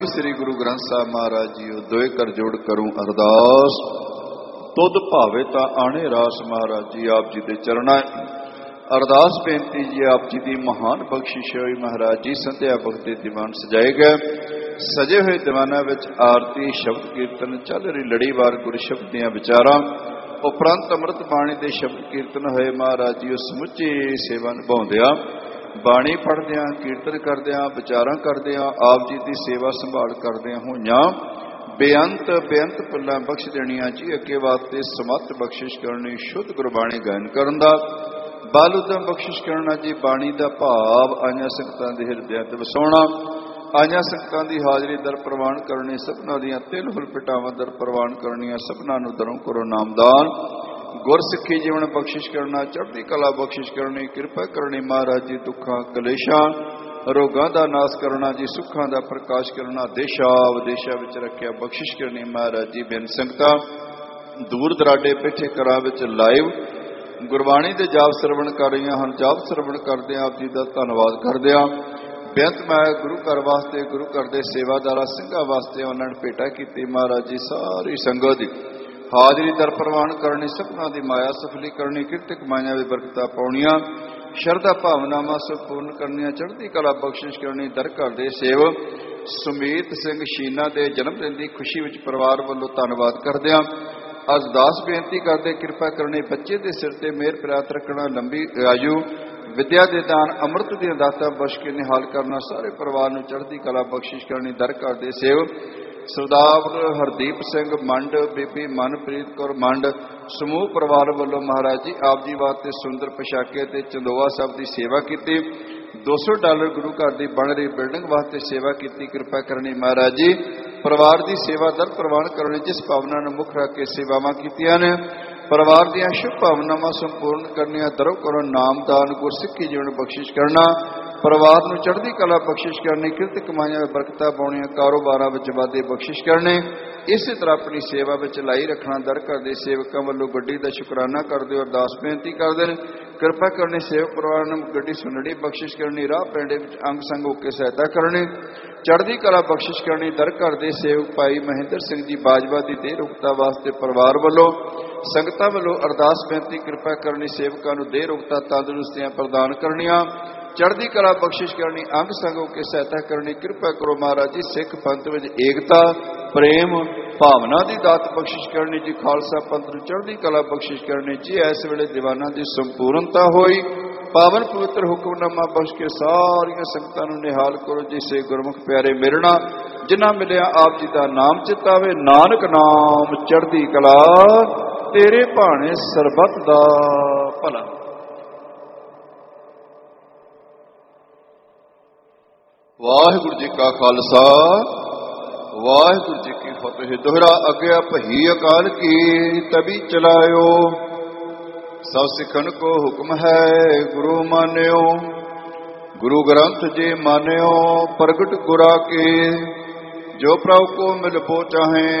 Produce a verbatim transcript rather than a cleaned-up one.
श्री गुरु ग्रंथ साहब महाराज जी दोए कर जोड़ करूं अरदास। तुद भावे ता आने रास महाराज जी आप जी दे चरणा अरदास बेनती जी आप जी दी महान बख्शिश होई महाराज जी। संध्या भगती दीवान सजाए गए सजे हुए दीवाना विच आरती शब्द कीर्तन चल रही लड़ीवार गुरु शब्द दियां विचारां उपरंत अमृत बाणी दे शब्द कीर्तन होए महाराज जी। समुची सेवा निभाउंदियां बाणी पढ़द्या कीर्तन करद्या विचारां करद्या आप जी की सेवा संभाल करद्या होइयां बेअंत बेअंत पल्लां बख्श देणियां जी। अगे वास्ते समत बख्शिश करनी शुद्ध गुरबाणी गायन करन दा बल उद्यम बख्शिश करना जी। बाणी का भाव आइयां संगतां दे हिरदियां ते वसाउणा आइयां संगतां दी हाजरी दर प्रवान करनी सपना दियां तिल फुल पिटावां दर प्रवान करनियां सपना नूं दरों करो नामदान गुर सिक्खी जीवन बख्शिश करना चढ़ती कला बख्शिश करनी कृपा करनी महाराज जी। दुखा कलेशा रोगां दा नाश करना जी सुखां दा प्रकाश करना देशा विदेशा विच रखिया बख्शिश करनी महाराज जी। बेन संगतां दूर दराडे पिछे घरां विच लाइव गुरबाणी दे जाप सरवण कर रही हैं जाप सरवण करदे आप जी दा धन्नवाद करदे बेअंत मैं गुरु घर वास्ते गुरु घर दे सेवादारा ਸਿੰਘਾਂ वास्ते उन्होंने भेटा की महाराज जी। सारी संगत दी हाजरी दर प्रवान करनी सपना की माया सफली करनी किरतक माया भी बरकता पाउनिया शरदा भावनावां संपूर्ण करनिया चढ़ती कला बख्शिश करनी दर घर दे सेवक सुमीत सिंह शीना के जन्मदिन की खुशी विच परिवार वालों धन्नवाद करदियां अरदास बेनती करते कृपा करनी बच्चे के सिर ते मेहर प्राप्त रखना लंबी आयु विद्या दे दान अमृत दी दाता बख्श के निहाल करना सारे परिवार नूं चढ़ती कला बख्शिश करनी दर घर दे सेवक सरदार हरदीप सिंह मंड बीबी मनप्रीत कौर मंड समूह परिवार वालों महाराज जी आप जी वास्ते सुंदर पोशाके ते चंदोआ साहब की सेवा की दो सौ डॉलर गुरु घर की बन रही बिल्डिंग वास्ते सेवा की कृपा करनी महाराज जी। परिवार की सेवा दर प्रवान करनी जिस भावना ने मुख रख के सेवावां कीतियां ने परिवार दी शुभ भावनावां संपूर्ण करनिया दरों करो नामदान गुरसिੱਖੀ जीवन बख्शिश करना परिवार नूं चढ़दी कला बख्शिश करनी किरत कमाइयां बरकतां पाउणियां कारोबारां विच वाधे बख्शिश करने इस तरह अपनी सेवा विच लाई रखना दर घर दे सेवकां वल्लों गड्डी दा शुकराना करदे हो अरदास बेनती करदे ने कृपा करनी सेवक परिवार नूं गड्डी सुनड़ी बख्शिश करनी राह पेंडे विच अंग संग होके सहायता करनी चढ़दी कला बख्शिश करनी दर घर दे सेवक भाई महेंद्र सिंह जी बाजवा की देह रुकता वास्ते परिवार वल्लों संगतां वल्लों अरदास बेनती कृपा करनी सेवकां नूं देह रुकता तंदुरुस्तियां प्रदान करनियां चढ़दी कला बख्शिश करनी अंग संग होके सहायता करनी कृपा करो महाराज जी। सिख पंथ विच एकता प्रेम भावना की दात बख्शिश करनी जी। खालसा पंथ नूं चढ़दी कला बख्शिश करनी जी। इस वेले दीवाना की संपूर्णता होई पावन पवित्र हुक्मनामा बख्श के सारिया संगतां नूं निहाल करो जिसे गुरमुख प्यारे मिलना जिन्हां मिलिया आप जी का नाम चितावे नानक नाम चढ़दी कला तेरे भाणे सरबत दा भला। वाहिगुरु जी का खालसा वाहिगुरु जी की फतेह। दोहरा अज्ञा भई अकाल की तभी चलायो सब सिखन को हुक्म है गुरु मान्यो गुरु ग्रंथ जी मान्यो प्रगट गुरा के जो प्रभु को मिल पो चाहे